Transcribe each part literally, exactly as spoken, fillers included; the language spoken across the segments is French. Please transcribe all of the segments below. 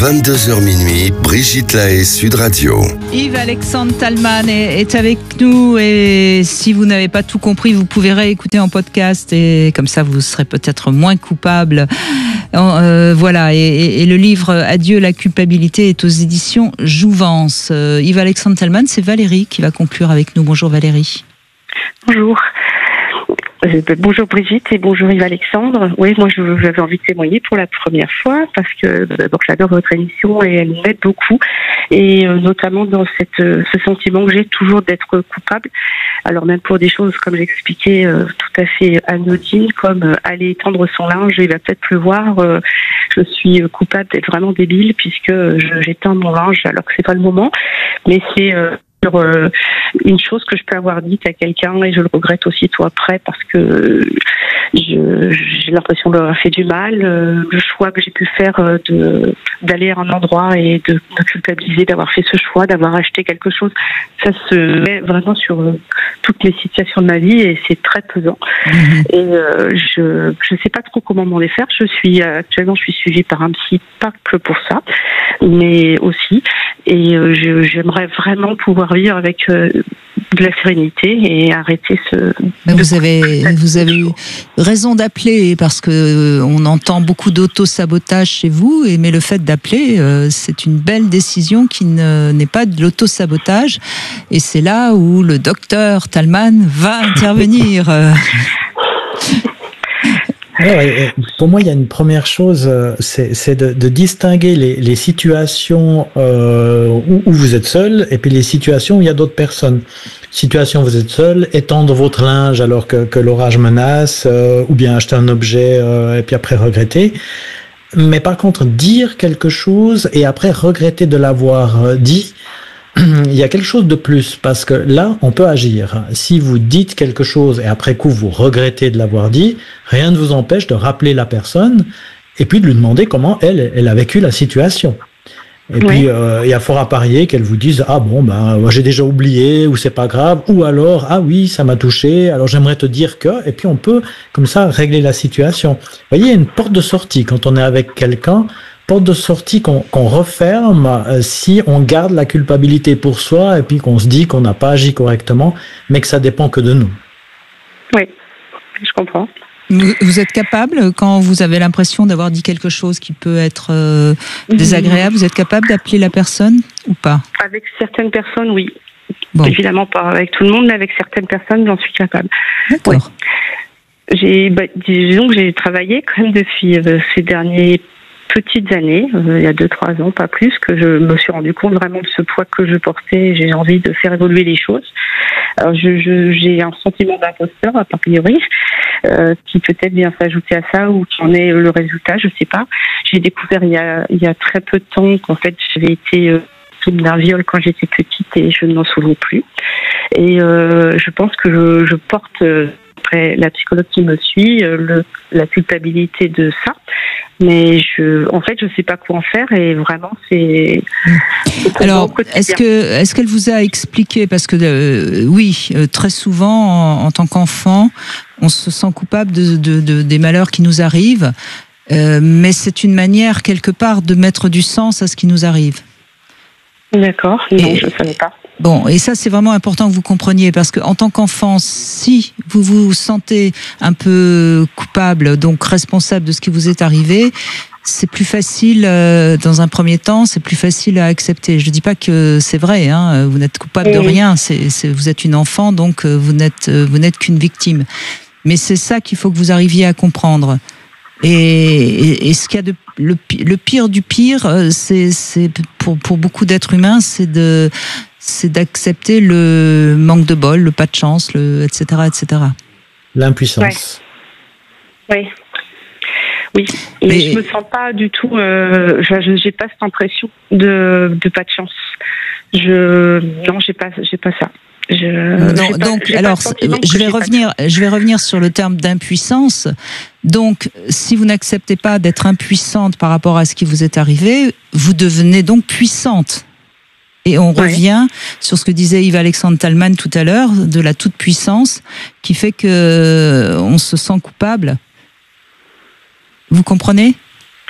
vingt-deux heures minuit, Brigitte Lahaie, Sud Radio. Yves-Alexandre Talman est, est avec nous et si vous n'avez pas tout compris, vous pouvez réécouter en podcast et comme ça vous serez peut-être moins coupable. Euh, voilà, et, et, et le livre Adieu la culpabilité est aux éditions Jouvence. Euh, Yves-Alexandre Talman, c'est Valérie qui va conclure avec nous. Bonjour Valérie. Bonjour. Euh, bonjour Brigitte et bonjour Yves-Alexandre. Oui, moi je, j'avais envie de témoigner pour la première fois parce que d'abord j'adore votre émission et elle m'aide beaucoup et euh, notamment dans cette, euh, ce sentiment que j'ai toujours d'être coupable. Alors même pour des choses comme j'expliquais euh, tout à fait anodines comme euh, aller étendre son linge et il va peut-être pleuvoir. Euh, je suis coupable d'être vraiment débile puisque je, j'éteins mon linge alors que c'est pas le moment. Mais c'est euh, sur euh, une chose que je peux avoir dite à quelqu'un et je le regrette aussitôt après parce que je, j'ai l'impression d'avoir fait du mal. Euh, le choix que j'ai pu faire euh, de d'aller à un endroit et de me culpabiliser d'avoir fait ce choix, d'avoir acheté quelque chose, ça se met vraiment sur euh, toutes les situations de ma vie et c'est très pesant. Mmh. Et euh, je je sais pas trop comment m'en défaire. Je suis euh, actuellement je suis suivie par un psy, pas que pour ça, mais aussi. Et euh, je, j'aimerais vraiment pouvoir vivre avec euh, de la sérénité et arrêter ce. Mais vous avez vous avez eu raison d'appeler parce que euh, on entend beaucoup d'auto-sabotage chez vous et mais le fait d'appeler euh, c'est une belle décision qui ne, n'est pas de l'auto-sabotage et c'est là où le docteur Talman va intervenir. Alors, pour moi, il y a une première chose, c'est, c'est de, de distinguer les, les situations euh, où, où vous êtes seul et puis les situations où il y a d'autres personnes. Situation où vous êtes seul, étendre votre linge alors que, que l'orage menace, euh, ou bien acheter un objet euh, et puis après regretter. Mais par contre, dire quelque chose et après regretter de l'avoir dit, il y a quelque chose de plus, parce que là, on peut agir. Si vous dites quelque chose et après coup, vous regrettez de l'avoir dit, rien ne vous empêche de rappeler la personne et puis de lui demander comment elle, elle a vécu la situation. Et oui. puis, euh, il y a fort à parier qu'elle vous dise « Ah bon, ben, moi, j'ai déjà oublié » ou « C'est pas grave » ou alors « Ah oui, ça m'a touché, alors j'aimerais te dire que… » Et puis, on peut, comme ça, régler la situation. Vous voyez, il y a une porte de sortie quand on est avec quelqu'un, porte de sortie qu'on, qu'on referme euh, si on garde la culpabilité pour soi et puis qu'on se dit qu'on n'a pas agi correctement, mais que ça dépend que de nous. Oui, je comprends. Vous êtes capable, quand vous avez l'impression d'avoir dit quelque chose qui peut être euh, désagréable, vous êtes capable d'appeler la personne ou pas ? Avec certaines personnes, oui. Bon. Évidemment pas avec tout le monde, mais avec certaines personnes, j'en suis capable. D'accord. Ouais. J'ai, bah, disons que j'ai travaillé quand même depuis euh, ces derniers petites années, euh, il y a deux, trois ans, pas plus, que je me suis rendu compte vraiment de ce poids que je portais. J'ai envie de faire évoluer les choses. Alors, je, je, j'ai un sentiment d'imposteur, a priori, euh, qui peut-être vient s'ajouter à ça ou qui en est le résultat, je sais pas. J'ai découvert il y a, il y a très peu de temps qu'en fait, j'avais été euh, victime d'un viol quand j'étais petite et je ne m'en souviens plus. Et euh, je pense que je, je porte, euh, après la psychologue qui me suit, euh, le, la culpabilité de ça. Mais je, en fait, je sais pas quoi en faire et vraiment, c'est. c'est Alors, est-ce que, est-ce qu'elle vous a expliqué, parce que euh, oui, euh, très souvent, en, en tant qu'enfant, on se sent coupable de, de, de des malheurs qui nous arrivent, euh, mais c'est une manière quelque part de mettre du sens à ce qui nous arrive. D'accord. Non, et, je savais pas. Bon, et ça c'est vraiment important que vous compreniez parce que en tant qu'enfant, si vous vous sentez un peu coupable, donc responsable de ce qui vous est arrivé, c'est plus facile euh, dans un premier temps, c'est plus facile à accepter. Je dis pas que c'est vrai, hein, vous n'êtes coupable oui. de rien, c'est, c'est, vous êtes une enfant, donc vous n'êtes vous n'êtes qu'une victime. Mais c'est ça qu'il faut que vous arriviez à comprendre. Et, et, et ce qu'il y a de le, le pire du pire, c'est, c'est pour pour beaucoup d'êtres humains, c'est de c'est d'accepter le manque de bol, le pas de chance, le et cetera, et cetera. L'impuissance. Ouais. Oui. Oui. Et Mais... je me sens pas du tout. Euh, je, j'ai pas cette impression de de pas de chance. Je non, j'ai pas j'ai pas ça. Je, non, donc pas, alors je vais revenir je vais revenir sur le terme d'impuissance. Donc si vous n'acceptez pas d'être impuissante par rapport à ce qui vous est arrivé, vous devenez donc puissante. Et on ouais. revient sur ce que disait Yves-Alexandre Talman tout à l'heure, de la toute-puissance, qui fait que on se sent coupable. Vous comprenez ?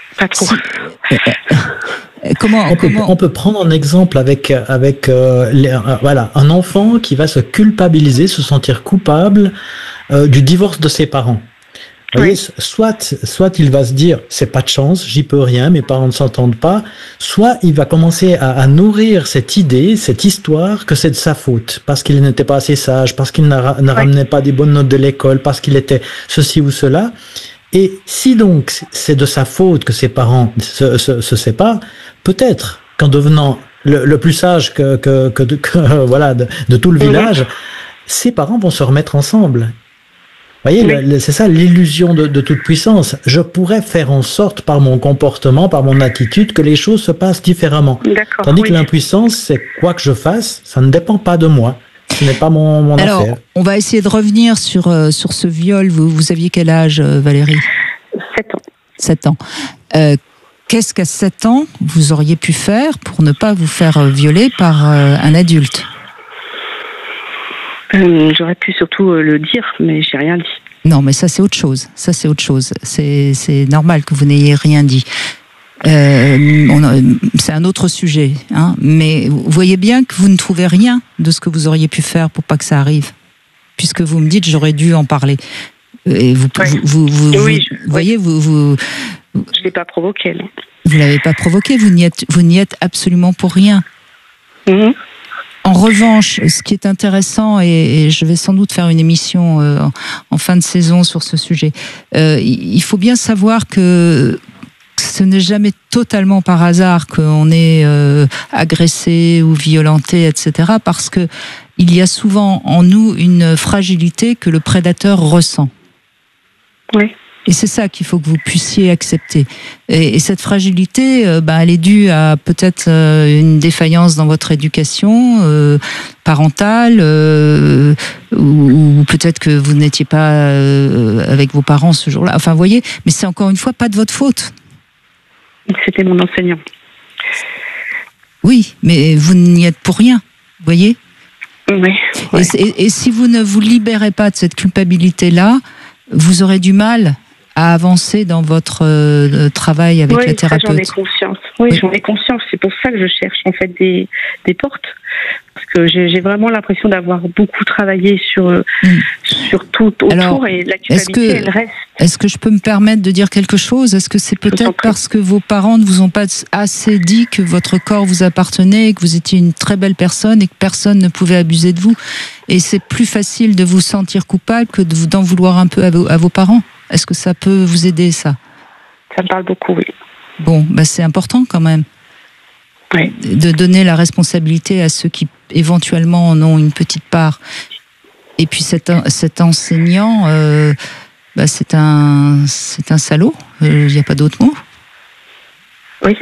Pas trop. Si, euh, comment, on, peut, comment... on peut prendre un exemple avec, avec euh, les, euh, voilà, un enfant qui va se culpabiliser, se sentir coupable euh, du divorce de ses parents. Vous voyez, oui. soit, soit il va se dire, c'est pas de chance, j'y peux rien, mes parents ne s'entendent pas, soit il va commencer à, à nourrir cette idée, cette histoire que c'est de sa faute, parce qu'il n'était pas assez sage, parce qu'il ne oui. ramenait pas des bonnes notes de l'école, parce qu'il était ceci ou cela. Et si donc c'est de sa faute que ses parents se, se, se séparent, peut-être qu'en devenant le, le plus sage que, que, que, de, que voilà, de, de tout le village, ses parents vont se remettre ensemble. Vous voyez, oui. le, c'est ça l'illusion de, de toute puissance. Je pourrais faire en sorte par mon comportement, par mon attitude, que les choses se passent différemment. D'accord, Tandis oui. que l'impuissance, c'est quoi que je fasse, ça ne dépend pas de moi. Ce n'est pas mon, mon Alors, affaire. On va essayer de revenir sur, euh, sur ce viol. Vous, vous aviez quel âge, Valérie ? Sept ans. Sept ans. Euh, qu'est-ce qu'à sept ans, vous auriez pu faire pour ne pas vous faire violer par euh, un adulte ? Euh, j'aurais pu surtout euh, le dire, mais j'ai rien dit. Non, mais ça c'est autre chose. Ça c'est autre chose. C'est, c'est normal que vous n'ayez rien dit. Euh, on a, c'est un autre sujet, hein. Mais vous voyez bien que vous ne trouvez rien de ce que vous auriez pu faire pour pas que ça arrive, puisque vous me dites j'aurais dû en parler. Et vous, ouais. vous, vous, vous, oui, vous je, voyez, oui. vous, vous, je l'ai pas provoqué. Non. Vous l'avez pas provoqué. Vous n'y êtes, vous n'y êtes absolument pour rien. Mm-hmm. En revanche, ce qui est intéressant, et, et je vais sans doute faire une émission euh, en, en fin de saison sur ce sujet, euh, il faut bien savoir que ce n'est jamais totalement par hasard qu'on est euh, agressé ou violenté, et cetera, parce que il y a souvent en nous une fragilité que le prédateur ressent. Oui. Et c'est ça qu'il faut que vous puissiez accepter. Et, et cette fragilité, euh, bah, elle est due à peut-être euh, une défaillance dans votre éducation euh, parentale, euh, ou, ou peut-être que vous n'étiez pas euh, avec vos parents ce jour-là. Enfin, vous voyez, mais c'est encore une fois pas de votre faute. C'était mon enseignant. Oui, mais vous n'y êtes pour rien, vous voyez ? Oui. Ouais. Et, et, et si vous ne vous libérez pas de cette culpabilité-là, vous aurez du mal à avancer dans votre euh, travail avec oui, la thérapeute. Ça, j'en ai conscience. Oui, oui, j'en ai conscience. C'est pour ça que je cherche en fait des, des portes. Parce que j'ai, j'ai vraiment l'impression d'avoir beaucoup travaillé sur, mmh. sur tout autour. Alors, et la culpabilité, que, elle reste. Est-ce que je peux me permettre de dire quelque chose ? Est-ce que c'est peut-être parce que vos parents ne vous ont pas assez dit que votre corps vous appartenait, que vous étiez une très belle personne et que personne ne pouvait abuser de vous ? Et c'est plus facile de vous sentir coupable que de, d'en vouloir un peu à vos, à vos parents ? Est-ce que ça peut vous aider, ça ? Ça me parle beaucoup, oui. Bon, bah c'est important quand même. Oui. De donner la responsabilité à ceux qui éventuellement en ont une petite part. Et puis cet, cet enseignant, euh, bah c'est un, c'est un salaud. Il n'y a pas d'autre mot. Oui.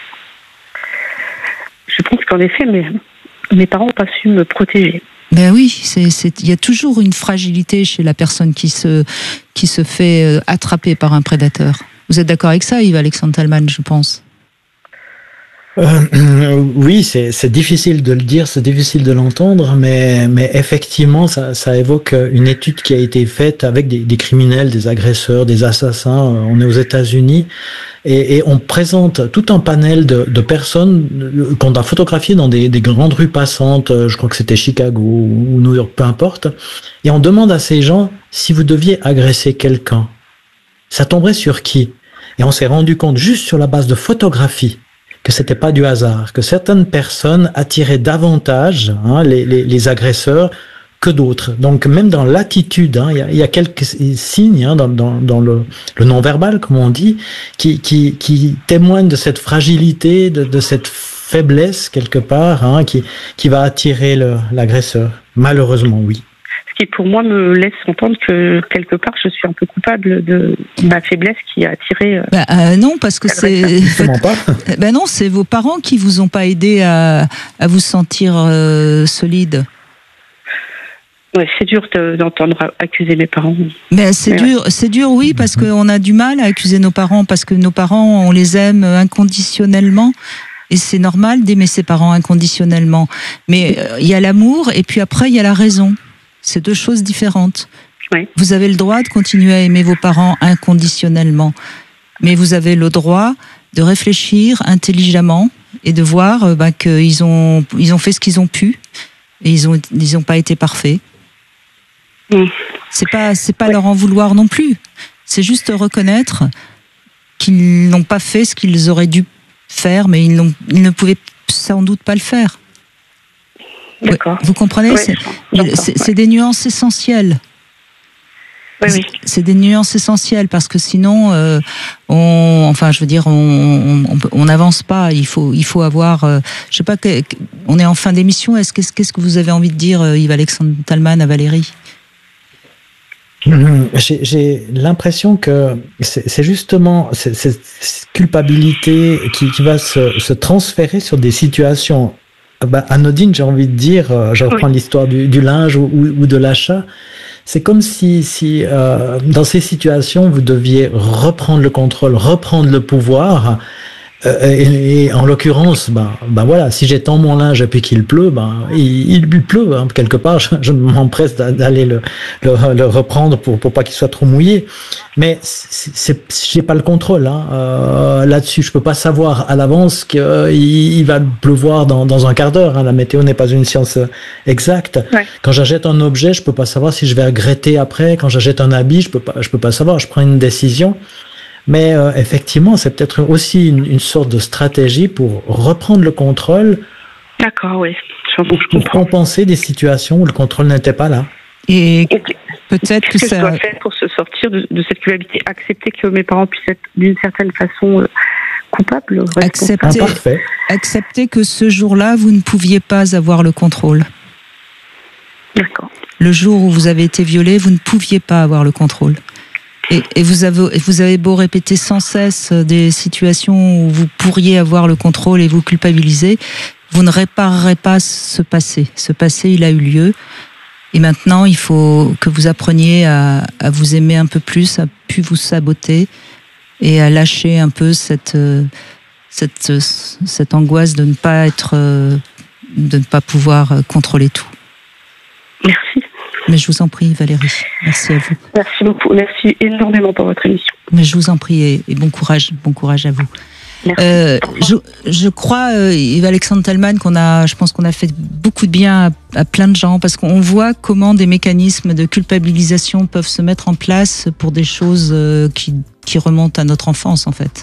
Je pense qu'en effet, mes, mes parents n'ont pas su me protéger. Ben oui, c'est, c'est, il y a toujours une fragilité chez la personne qui se, qui se fait attraper par un prédateur. Vous êtes d'accord avec ça, Yves Alexandre Thalmann, je pense ? Euh, oui, c'est, c'est difficile de le dire, c'est difficile de l'entendre, mais, mais effectivement, ça, ça évoque une étude qui a été faite avec des, des criminels, des agresseurs, des assassins. On est aux États-Unis et, et on présente tout un panel de, de personnes qu'on a photographiées dans des, des grandes rues passantes. Je crois que c'était Chicago ou New York, peu importe. Et on demande à ces gens si vous deviez agresser quelqu'un, ça tomberait sur qui ? Et on s'est rendu compte juste sur la base de photographies que c'était pas du hasard, que certaines personnes attiraient davantage hein, les, les, les agresseurs que d'autres. Donc même dans l'attitude, hein, il y a, il y a quelques signes hein, dans, dans, dans le, le non-verbal, comme on dit, qui, qui, qui témoignent de cette fragilité, de, de cette faiblesse quelque part, hein, qui, qui va attirer le, l'agresseur. Malheureusement, oui. Ce qui, pour moi, me laisse entendre que, quelque part, je suis un peu coupable de ma faiblesse qui a attiré... Euh, bah, euh, non, parce que c'est... pas. Ben non, c'est vos parents qui vous ont pas aidé à, à vous sentir euh, solide. Ouais, c'est dur de, d'entendre accuser mes parents. Mais c'est Mais dur, ouais. c'est dur, oui, parce qu'on a du mal à accuser nos parents, parce que nos parents, on les aime inconditionnellement. Et c'est normal d'aimer ses parents inconditionnellement. Mais il euh, y a l'amour, et puis après, il y a la raison. C'est deux choses différentes. Oui. Vous avez le droit de continuer à aimer vos parents inconditionnellement. Mais vous avez le droit de réfléchir intelligemment et de voir euh, bah, qu'ils ont, ils ont fait ce qu'ils ont pu et ils ont, ils ont pas été parfaits. Mmh. C'est pas, c'est pas Ouais. leur en vouloir non plus. C'est juste reconnaître qu'ils n'ont pas fait ce qu'ils auraient dû faire, mais ils, n'ont, ils ne pouvaient sans doute pas le faire. D'accord. Ouais, vous comprenez, Ouais, c'est, j'entends, c'est, ouais. c'est des nuances essentielles. Oui, oui. C'est des nuances essentielles parce que sinon, euh, on, enfin, je veux dire, on on, on n'avance pas. Il faut, il faut avoir, euh, je sais pas, que, que- on est en fin d'émission. Est-ce qu'est-ce, qu'est-ce que vous avez envie de dire, euh, Yves-Alexandre Talman, à Valérie? J'ai, j'ai l'impression que c'est, c'est justement cette, cette culpabilité qui, qui va se, se transférer sur des situations bah, anodines, j'ai envie de dire. euh, Je reprends Oui. l'histoire du, du linge ou, ou de l'achat. C'est comme si, si euh, dans ces situations, vous deviez reprendre le contrôle, reprendre le pouvoir. Euh, et, et en l'occurrence, ben, ben voilà, si j'étends mon linge et puis qu'il pleut, ben il, il pleut hein, quelque part. Je, je m'empresse d'aller le, le, le reprendre pour pour pas qu'il soit trop mouillé. Mais c'est, c'est, j'ai pas le contrôle hein, euh, là-dessus. Je peux pas savoir à l'avance qu'il il va pleuvoir dans dans un quart d'heure. Hein. La météo n'est pas une science exacte. Ouais. Quand j'achète un objet, je peux pas savoir si je vais regretter après. Quand j'achète un habit, je peux pas je peux pas savoir. Je prends une décision. Mais euh, effectivement, c'est peut-être aussi une, une sorte de stratégie pour reprendre le contrôle, D'accord, oui. Je, je pour comprends. compenser des situations où le contrôle n'était pas là. Et Ok. peut-être que Qu'est-ce que je ça, dois faire pour se sortir de, de cette culpabilité? Accepter que mes parents puissent être d'une certaine façon euh, coupables, responsables. Accepter. Ah, C'est- parfait. accepter que ce jour-là, vous ne pouviez pas avoir le contrôle. D'accord. Le jour où vous avez été violé, vous ne pouviez pas avoir le contrôle. Et, et vous avez, vous avez beau répéter sans cesse des situations où vous pourriez avoir le contrôle et vous culpabiliser, vous ne réparerez pas ce passé. Ce passé, il a eu lieu. Et maintenant, il faut que vous appreniez à, à vous aimer un peu plus, à plus vous saboter et à lâcher un peu cette, euh, cette, euh, cette angoisse de ne pas être, euh, de ne pas pouvoir euh, contrôler tout. Merci. Mais je vous en prie, Valérie. Merci à vous. Merci beaucoup. Merci énormément pour votre émission. Mais je vous en prie et, et bon courage, bon courage à vous. Merci. Euh, je, je crois, euh, Yves-Alexandre Talman, qu'on a, je pense qu'on a fait beaucoup de bien à, à plein de gens parce qu'on voit comment des mécanismes de culpabilisation peuvent se mettre en place pour des choses euh, qui, qui remontent à notre enfance, en fait.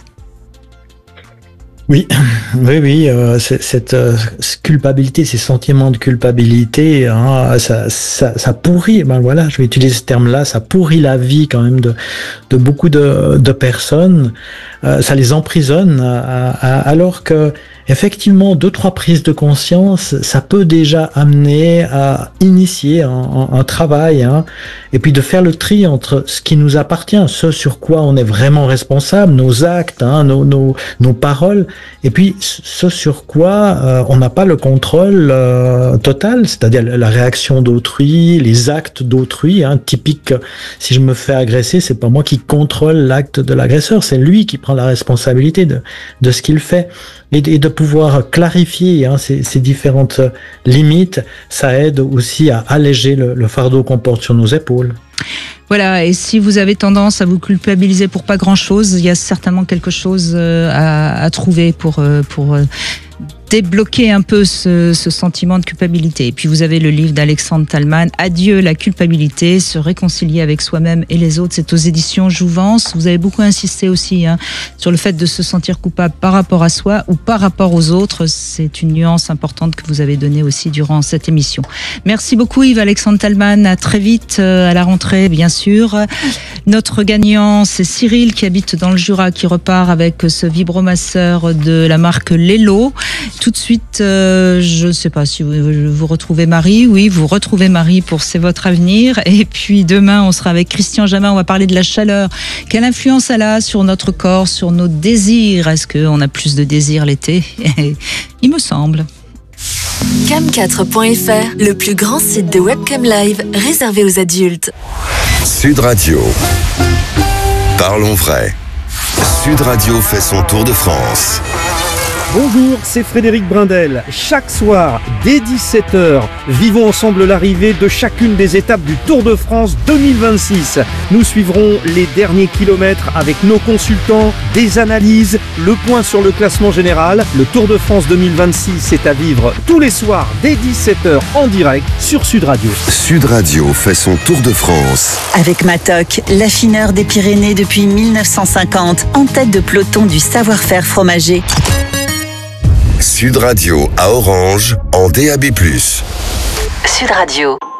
Oui, oui, oui. Euh, c'est- cette euh, culpabilité, ces sentiments de culpabilité, hein, ça, ça, ça pourrit. Ben voilà, je vais utiliser ce terme-là. Ça pourrit la vie quand même de, de beaucoup de, de personnes. Euh, ça les emprisonne. À, à, alors que effectivement, deux trois prises de conscience, ça peut déjà amener à initier un, un, un travail, hein, et puis de faire le tri entre ce qui nous appartient, ce sur quoi on est vraiment responsable, nos actes, hein, nos, nos, nos paroles, et puis ce sur quoi euh, on n'a pas le contrôle euh, total, c'est-à-dire la réaction d'autrui, les actes d'autrui. Hein, typique, si je me fais agresser, c'est pas moi qui contrôle l'acte de l'agresseur, c'est lui qui prend la responsabilité de, de ce qu'il fait. Et de, et de pouvoir clarifier hein, ces, ces différentes limites, ça aide aussi à alléger le, le fardeau qu'on porte sur nos épaules. Voilà, et si vous avez tendance à vous culpabiliser pour pas grand-chose, il y a certainement quelque chose euh, à, à trouver pour, euh, pour euh, débloquer un peu ce, ce sentiment de culpabilité. Et puis vous avez le livre d'Alexandre Talman, Adieu la culpabilité, se réconcilier avec soi-même et les autres. C'est aux éditions Jouvence. Vous avez beaucoup insisté aussi hein, sur le fait de se sentir coupable par rapport à soi ou par rapport aux autres. C'est une nuance importante que vous avez donnée aussi durant cette émission. Merci beaucoup Yves-Alexandre Talman. À très vite euh, à la rentrée, bien sûr. Notre gagnant, c'est Cyril qui habite dans le Jura, qui repart avec ce vibromasseur de la marque Lelo. Tout de suite, euh, je ne sais pas si vous, vous retrouvez Marie. Oui, vous retrouvez Marie pour C'est votre avenir. Et puis demain, on sera avec Christian Jamin. On va parler de la chaleur. Quelle influence elle a sur notre corps, sur nos désirs? Est-ce qu'on a plus de désirs l'été? Il me semble. cam quatre point f r, le plus grand site de webcam live réservé aux adultes. Sud Radio. Parlons vrai. Sud Radio fait son tour de France. Bonjour, c'est Frédéric Brindel. Chaque soir, dès dix-sept heures, vivons ensemble l'arrivée de chacune des étapes du Tour de France deux mille vingt-six. Nous suivrons les derniers kilomètres avec nos consultants, des analyses, le point sur le classement général. Le Tour de France deux mille vingt-six est à vivre tous les soirs dès dix-sept heures en direct sur Sud Radio. Sud Radio fait son Tour de France. Avec Matok, l'affineur des Pyrénées depuis mille neuf cent cinquante, en tête de peloton du savoir-faire fromager. Sud Radio à Orange en D A B plus. Sud Radio.